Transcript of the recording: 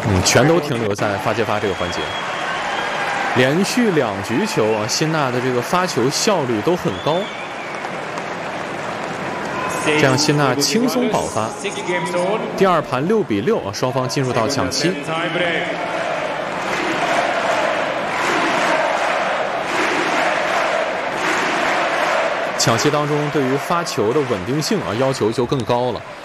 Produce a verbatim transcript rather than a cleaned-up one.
嗯，全都停留在发接发这个环节。连续两局球啊，辛纳的这个发球效率都很高，这样辛纳轻松保发。第二盘六比六啊，双方进入到抢七。抢七当中，对于发球的稳定性啊要求就更高了。